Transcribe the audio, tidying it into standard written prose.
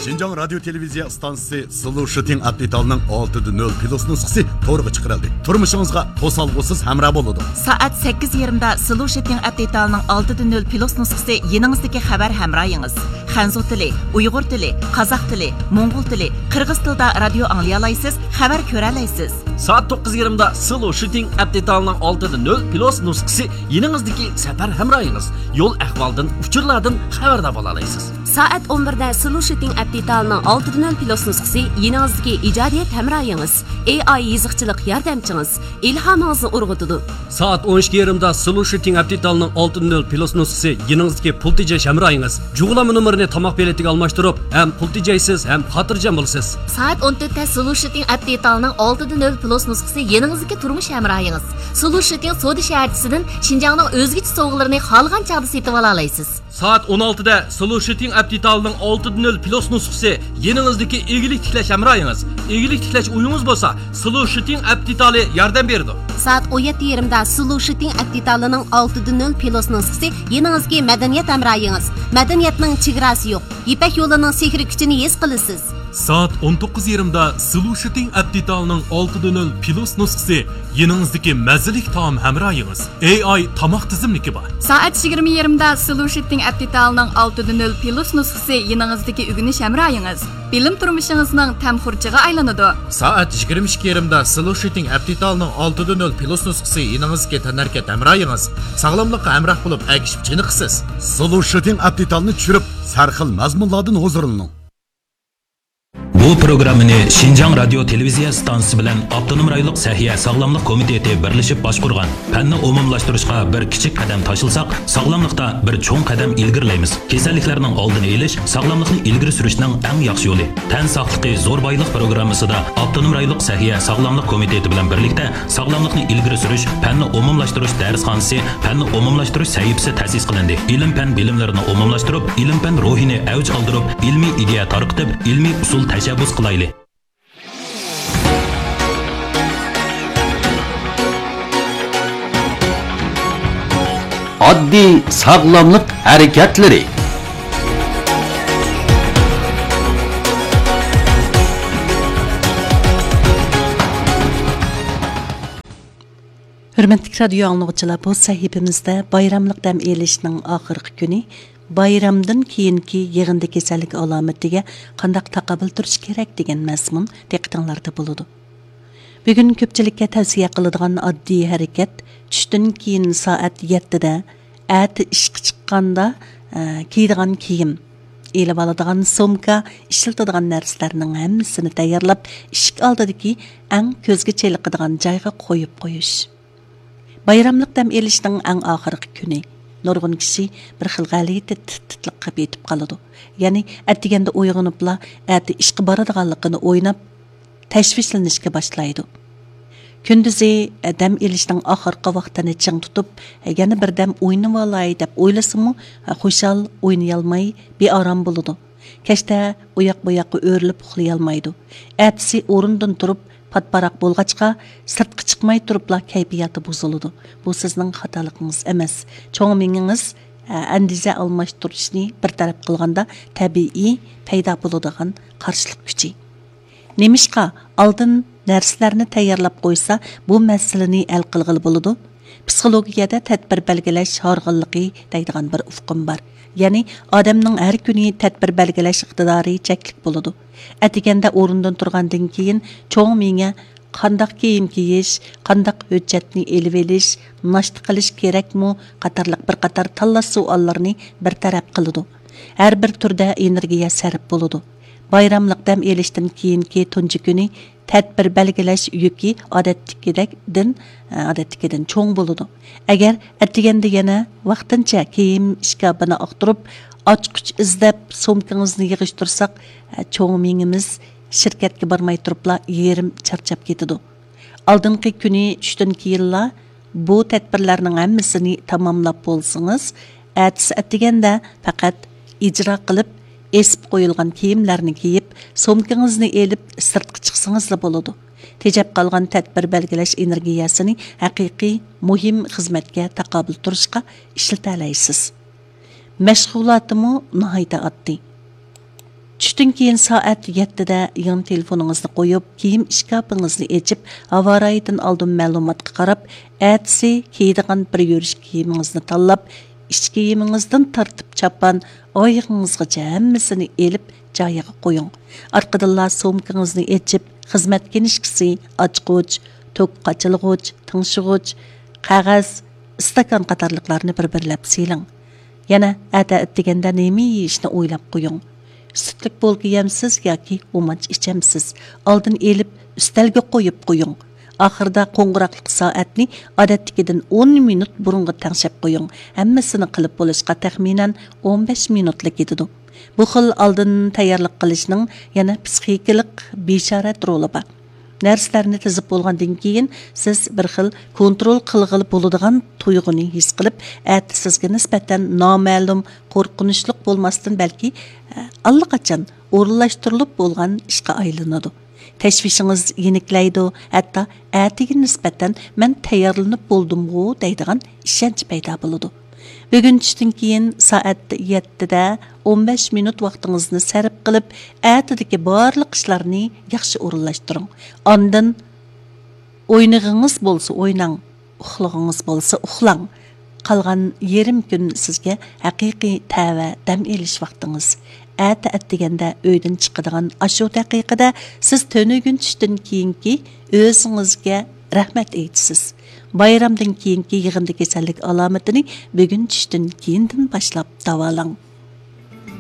Şinjan Radyo Televiziya Stansiyası Sılı Şıting Abditalının 6.0 Plus nüsxesi to'g'ri chiqarildi. Turmushingizga to'salg'usiz hamroh bo'ladi. Soat 8:20da Sılı Şıting Abditalının 6.0 Plus nüsxesi yeningizdagi xabar hamrohingiz. Xanzu tili, Uyg'ur tili, Qozoq tili, Mo'ng'ul tili, Qirg'iz tilida radio anglay olasiz, xabar ko'ra olasiz. Soat 9:20da Sılı Şıting Abditalının 6.0 Plus nüsxesi yeningizdagi safar hamrohingiz. Yo'l ahvoldan, uchurlardan xabardor bo'la olasiz. Soat 11da Sılı Şıting Abditalının 6.0 Plus nüsxesi yeningizdagi ijodiyat hamrohingiz, AI yiziqchilik yordamchingiz, ilhomingizni urg'utadi. Soat 12:20da Sılı Şıting Abditalının 6.0 Plus nüsxesi yeningizdagi pul tejash hamrohingiz. Jug'lama nomerini tomoq beletiga almashtirib, ham pul tejaysiz, ham xotirjam bo'lasiz. Soat 14da Sılı Şıting Abditalının 6.0 Plus nüsxesi yeningizdagi turmush hamrohingiz. Sılı Şıting Soda shaharchisidan Şinjanning o'zgacha sovg'alarini xohlagan chog'da setib ola olasiz. Saat 16'da Sılı Şıting Abditalının 6.0 Plus nüsxesi yeningizdagi egilik tiklash hamrohingiz. Egilik tiklash uyingiz bo'lsa, Sılı Şıting Abditali yordam beradi. Soat 17:20da Sılı Şıting Abditalının 6.0 Plus nüsxesi yeningizdagi madaniyat hamrohingiz. Madaniyatning chegarasi yo'q. Ipak yo'lining sehri kuchini his qilasiz. Saat 19:20da Sılı Şıting Abditalının 6.0 Plus nüsxesi yeningizdagi mazalik taom hamrohingiz. AI tomoq tizimligi bor. Saat 20:20da Sılı Şıting Abditalının 6.0 Plus nüsxesi yeningizdagi o'rganish hamrohingiz. Bilim turmushingizning tamxurchiga aylanadi. Saat 22:20da Sılı Şıting Abditalının 6.0 Plus nüsxesi yeningizdagi tanarkat hamrohingiz. Sog'lomlikqa hamroh bo'lib agishib chiniqsiz. Sılı Şıting Abditalını tushirib, sarxil mazmunlardan huzurlaning. Bu programmani Şinjan Radyo Televiziya stansiyasi bilan Avtonom rayonlik Sahiya Sog'lomlik komiteti birlashib boshqargan. Fanni umumlashtirishga bir kichik qadam tashilsak, sog'lomlikda bir cho'ng qadam ilgirlaymiz. Kasalliklarning oldini olish, sog'lomlikni ilgari surishning eng yaxshi yo'li. Tan sog'ligi zo'r boylik programmasida Avtonom rayonlik Sahiya Sog'lomlik komiteti bilan birlikda sog'lomlikni ilgari surish, fanni umumlashtirish darsxonasi, fanni umumlashtirish sahifasi ta'sis qilindi. Ilm-fan bilimlarini umumlashtirib, ilm-fan ruhini avj oldirib, ilmiy ideya tarqitib, ilmiy usul tashabbus qilayli. Oddiy sog'lomlik harakatlari. Hürmetli radyo anlıqçılar, bu sahifimizde bayramlık dam elishning oxirgi kuni bayramdan keyingi yig'indi kasallik alomatiga qanday taqobil turish kerak degan mazmun diqqatinglarda bo'ladi. Bugun ko'pchilikka tavsiya qiladigan oddiy harakat tushdan keyin soat 7 da ati ishga chiqqanda kiydigan kiyim, elib oladigan sumka, ishlatadigan narsalarning hammasini tayyorlab eshik oldidagi eng ko'zga cheliqadigan joyga qo'yib qo'yish. Bayramlık dam elishning eng oxirgi kuni nurg'un kishi bir xil g'alati titliqqa betib qoladi. Ya'ni atdiganda uyg'onibla ati ishga boradiganligini o'ynab tashvishlanishga boshlaydi. Kunduzi dam elishning oxirgi vaqtini ching tutib, yana bir dam o'ynab olay deb o'ylasimi, xushal o'ynay olmay beorom bo'ladi. Kechda uyoq buyoqqa o'rilib uxlay olmaydi. Atisi o'rindan turib patparaq bo'lg'achqa sirtqa chiqmay turibla kayfiyati buziladi. Bu sizning xatoligingiz emas. Cho'ng mingingiz andiza almashtirishni bir taraf qilganda tabiiy paydo bo'ladigan qarshilik kuchi. Nemishqa oldin narsalarni tayyorlab qo'ysa, bu masalani hal qilg'ili bo'ladi. Psixologiyada tadbir belgilash horg'inligi deydigan bir ufqum bor. Ya'ni odamning har kuni tadbir belgilash iqtidori cheklik bo'ladi. Atiganda o'rindan turgandan keyin cho'ng menga qanday kiyim kiyish, qanday hujjatni elib olish, nashta qilish kerakmi qatorliq bir qator tanlash savollarni bir taraf qiladi. Har bir turda energiya sarf bo'ladi. Bayramlik dam elishdan keyingi tunji kuni tadbir belgilash yuki odatdagidan cho'ng bo'ladi. Agar atiganda yana vaqtincha kiyim ishkabini oqtirib, ochqich izlab sumkangizni yig'ishtirsak, cho'ng mingimiz shirkatga bormay turibla yerim charchab ketadi. Oldingi kuni tushdan keyinla bu tadbirlarning hammasini tamomlab bo'lsangiz, atisi atiganda faqat ijro qilib esib qo'yilgan kiyimlarni kiyib, sumkangizni elib sirtqa chiqsangiz bo'ladi. Tejab qolgan tadbir belgilash energiyasini haqiqiy muhim xizmatga taqobil turishga ishlata olasiz. Mashg'ulotimi nihoyatda oddiy. Tushdan keyin soat 7da yan telefoningizni qo'yib, kiyim ishkapingizni ochib, havo rayidan oldin ma'lumotga qarab, atsi kiydigan bir yurish kiyimingizni tanlab, ich kiyimingizdan tartib chapan oyog'ingizgacha hammasini elib joyiga qo'ying. Orqadan sumkangizni ochib, xizmat kinishkisi, ochqich, tok qachilg'ich, tingshig'ich, qog'oz, stakan qatorliqlarni bir-birlab siling. Yana ata deganda nima yeyishni o'ylab qo'ying. Sütlik bolga yemsiz yoki umanch ichamsiz. Oldin elib ustalga qo'yib qo'ying. Oxirida qo'ng'iroqlik soatni odatdagidan 10 minut burunga tangshab qo'ying. Hammasini qilib bo'lishga taxminan 15 minutlik ketadi. Bu xil oldin tayyorlik qilishning yana psixikalik besharat roli bor. Narsalarni tizib bo'lgandan keyin siz bir xil kontrol qilg'ili bo'ladigan tuyg'uni his qilib, sizga nisbatan noma'lum, qo'rqinchli bo'lmasdan balki allaqachon o'rinlashtirilib bo'lgan ishga aylanadi. Tashvishingiz yeniklaydi, hatto atiga nisbatan men tayyorlanib bo'ldim-ku deydigan ishonch paydo bo'ladi. Bugun tushdan keyin soat 7da 15 minut vaqtingizni sarf qilib, atidagi barliq ishlarni yaxshi o'rinlashtiring. Ondan o'ynag'ingiz bo'lsa o'ynang, uxlag'ingiz bo'lsa uxlang. Qolgan yarim kun sizga haqiqiy tava dam elish vaqtingiz. Ati deganda uydan chiqadigan ashu daqiqada siz to'nigun tushdan keyinki o'zingizga rahmat aytasiz. Bayramdan keyinki yig'inda kasallik alomatini bugun tushdan keyindan boshlab davolang.